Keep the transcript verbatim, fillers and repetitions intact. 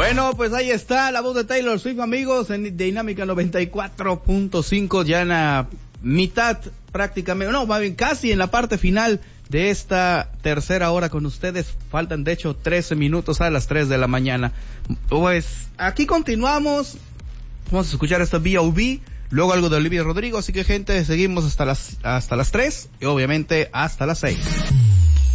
Bueno, pues ahí está la voz de Taylor Swift, amigos, en Dinámica noventa y cuatro punto cinco, ya en la mitad prácticamente, no, más bien casi en la parte final de esta tercera hora con ustedes. Faltan de hecho trece minutos a las tres de la mañana. Pues aquí continuamos, vamos a escuchar esta B O B, luego algo de Olivia Rodrigo, así que gente, seguimos hasta las hasta las tres y obviamente hasta las seis.